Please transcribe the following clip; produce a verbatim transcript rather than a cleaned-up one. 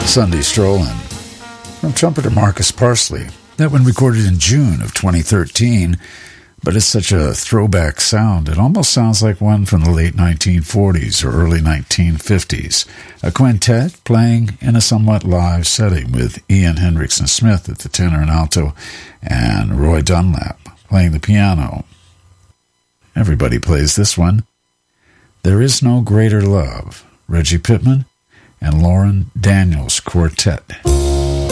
Sunday Strollin', from trumpeter Marcus Parsley. That one recorded in June of twenty thirteen, but it's such a throwback sound, it almost sounds like one from the late nineteen forties or early nineteen fifties. A quintet playing in a somewhat live setting with Ian Hendrickson Smith at the tenor and alto and Roy Dunlap playing the piano. Everybody plays this one. There Is No Greater Love, Reggie Pittman and Lauren Daniels Quartet.